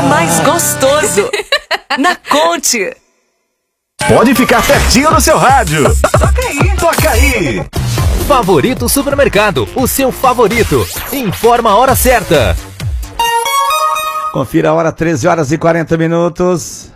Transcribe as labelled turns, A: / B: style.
A: mais gostoso. Na Conte.
B: Pode ficar pertinho no seu rádio. Toca aí. Toca aí.
C: Favorito Supermercado, o seu favorito. Informa a hora certa.
D: Confira a hora, 13 horas e 40 minutos.